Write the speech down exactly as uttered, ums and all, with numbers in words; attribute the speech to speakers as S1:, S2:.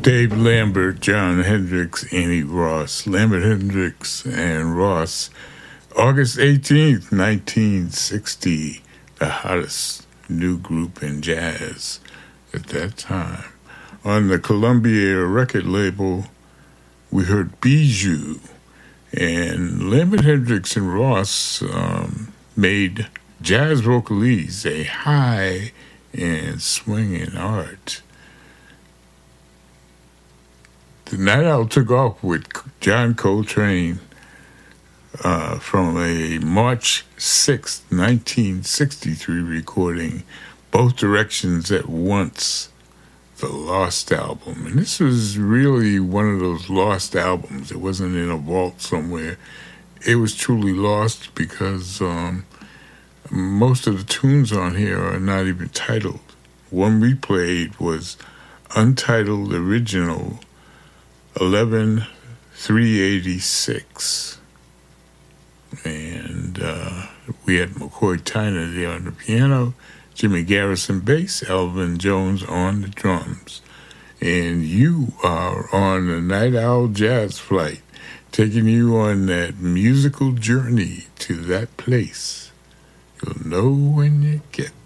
S1: Dave Lambert, Jon Hendricks, Annie Ross. Lambert, Hendricks, and Ross. August eighteenth, nineteen sixty, the hottest new group in jazz at that time. On the Columbia record label, we heard Bijou. And Lambert, Hendricks, and Ross um, made jazz vocalese a high and swinging art. The Night Owl took off with John Coltrane uh, from a March sixth, nineteen sixty-three recording, Both Directions at Once, the Lost album. And this was really one of those lost albums. It wasn't in a vault somewhere. It was truly lost because um, most of the tunes on here are not even titled. One we played was Untitled Original eleven three eighty-six. And uh, we had McCoy Tyner there on the piano, Jimmy Garrison bass, Elvin Jones on the drums. And you are on the Night Owl Jazz Flight, taking you on that musical journey to that place. You'll know when you get